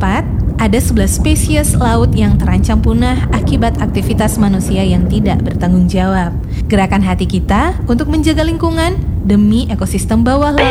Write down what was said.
keempat, ada 11 spesies laut yang terancam punah akibat aktivitas manusia yang tidak bertanggung jawab. Gerakan hati kita untuk menjaga lingkungan demi ekosistem bawah laut